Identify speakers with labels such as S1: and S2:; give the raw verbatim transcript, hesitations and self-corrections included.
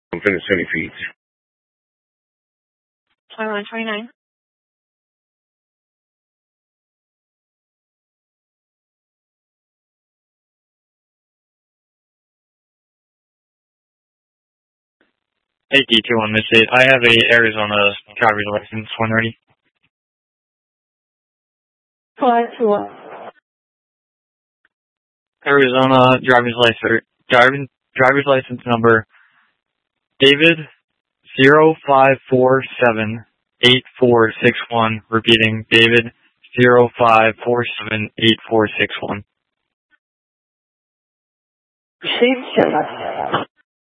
S1: within the city feet.
S2: twenty-one twenty-nine.
S3: Hey, D two one, Miss eight. I have a Arizona driver's license when ready.
S2: What? What?
S3: Arizona driver's license, driver's, driver's license number, David zero five four seven eight four six one. Repeating, David zero five four seven eight four six one.
S2: Received.